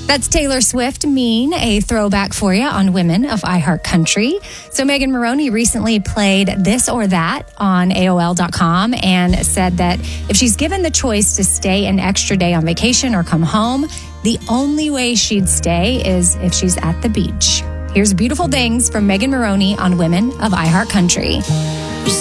That's Taylor Swift, Mean, a throwback for you on Women of iHeartCountry. So Megan Moroney recently played This or That on AOL.com and said that if she's given the choice to stay an extra day on vacation or come home, the only way she'd stay is if she's at the beach. Here's Beautiful Things from Megan Moroney on Women of iHeartCountry.